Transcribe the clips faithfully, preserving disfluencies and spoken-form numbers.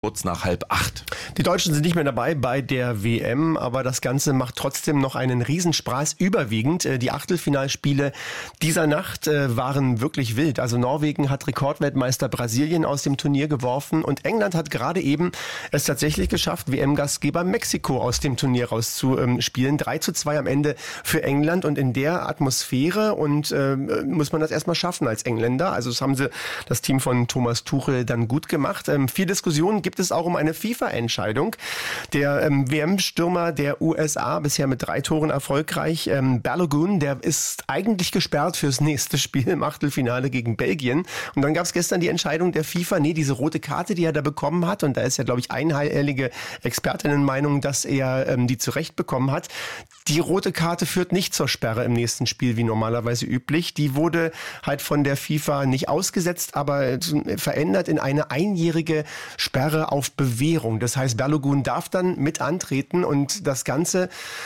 Kurz nach halb acht. Die Deutschen sind nicht mehr dabei bei der W M, aber das Ganze macht trotzdem noch einen Riesenspaß. Überwiegend die Achtelfinalspiele dieser Nacht waren wirklich wild. Also Norwegen hat Rekordweltmeister Brasilien aus dem Turnier geworfen und England hat gerade eben es tatsächlich geschafft, W M-Gastgeber Mexiko aus dem Turnier rauszuspielen. drei zu zwei am Ende für England und in der Atmosphäre und äh, muss man das erstmal schaffen als Engländer. Also das haben sie, das Team von Thomas Tuchel, dann gut gemacht. Ähm, viel Diskussionen gibt es auch um eine FIFA-Entscheidung. Der ähm, W M-Stürmer der U S A, bisher mit drei Toren erfolgreich, ähm, Balogun, der ist eigentlich gesperrt fürs nächste Spiel im Achtelfinale gegen Belgien. Und dann gab es gestern die Entscheidung der FIFA, nee, diese rote Karte, die er da bekommen hat, und da ist ja, glaube ich, einhellige Expertinnenmeinung, dass er ähm, die zurecht bekommen hat. Die rote Karte führt nicht zur Sperre im nächsten Spiel, wie normalerweise üblich. Die wurde halt von der FIFA nicht ausgesetzt, aber verändert in eine einjährige Sperre auf Bewährung. Das heißt, Balogun darf dann mit antreten und das Ganze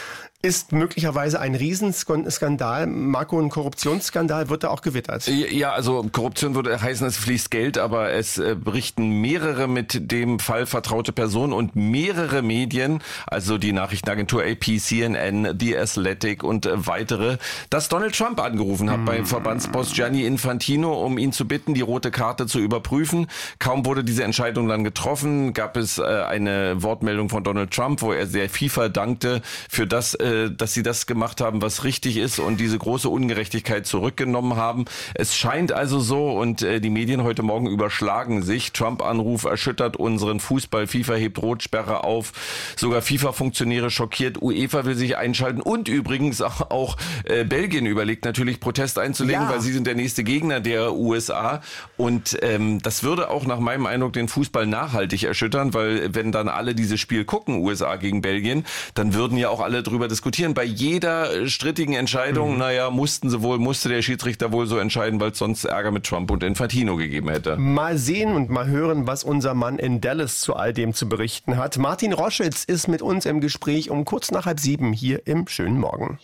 ist möglicherweise ein Riesenskandal. Marco, ein Korruptionsskandal, wird da auch gewittert? Ja, also Korruption würde heißen, es fließt Geld, aber es äh, berichten mehrere mit dem Fall vertraute Personen und mehrere Medien, also die Nachrichtenagentur A P, C N N, The Athletic und äh, weitere, dass Donald Trump angerufen hat mm. beim Verbandsboss Gianni Infantino, um ihn zu bitten, die rote Karte zu überprüfen. Kaum wurde diese Entscheidung dann getroffen, gab es äh, eine Wortmeldung von Donald Trump, wo er der FIFA dankte für das, äh, dass sie das gemacht haben, was richtig ist und diese große Ungerechtigkeit zurückgenommen haben. Es scheint also so und äh, die Medien heute Morgen überschlagen sich. Trump-Anruf erschüttert unseren Fußball. FIFA hebt Rotsperre auf. Sogar FIFA-Funktionäre schockiert. UEFA will sich einschalten und übrigens auch, auch äh, Belgien überlegt natürlich Protest einzulegen, ja. weil sie sind der nächste Gegner der U S A und ähm, das würde auch nach meinem Eindruck den Fußball nachhaltig erschüttern, weil wenn dann alle dieses Spiel gucken, U S A gegen Belgien, dann würden ja auch alle drüber diskutieren. Bei jeder strittigen Entscheidung, mhm. naja, mussten sie wohl, musste der Schiedsrichter wohl so entscheiden, weil es sonst Ärger mit Trump und Infantino gegeben hätte. Mal sehen und mal hören, was unser Mann in Dallas zu all dem zu berichten hat. Martin Roschitz ist mit uns im Gespräch um kurz nach halb sieben hier im schönen Morgen.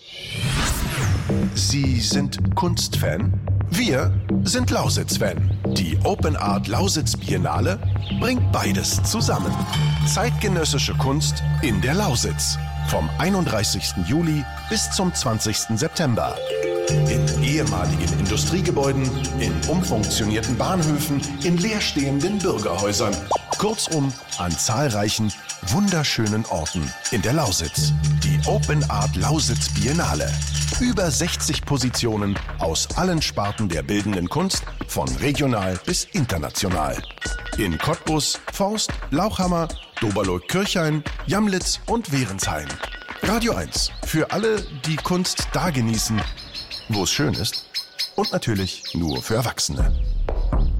Sie sind Kunstfan? Wir sind Lausitz-Fan. Die Open Art Lausitz Biennale bringt beides zusammen. Zeitgenössische Kunst in der Lausitz. Vom einunddreißigsten Juli bis zum zwanzigsten September. In ehemaligen Industriegebäuden, in umfunktionierten Bahnhöfen, in leerstehenden Bürgerhäusern. Kurzum, an zahlreichen, wunderschönen Orten in der Lausitz. Die Open Art Lausitz Biennale. Über sechzig Positionen aus allen Sparten der bildenden Kunst, von regional bis international. In Cottbus, Forst, Lauchhammer, Doberloh-Kirchhain, Jamlitz und Wehrensheim. Radio eins. Für alle, die Kunst da genießen, wo es schön ist. Und natürlich nur für Erwachsene.